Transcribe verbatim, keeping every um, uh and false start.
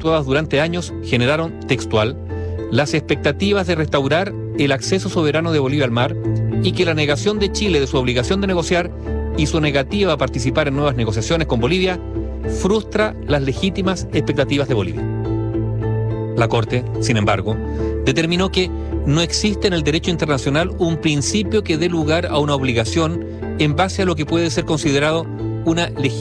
efectuadas durante años generaron, textual, las expectativas de restaurar el acceso soberano de Bolivia al mar y que la negación de Chile de su obligación de negociar y su negativa a participar en nuevas negociaciones con Bolivia frustra las legítimas expectativas de Bolivia. La Corte, sin embargo, determinó que no existe en el derecho internacional un principio que dé lugar a una obligación en base a lo que puede ser considerado una legítima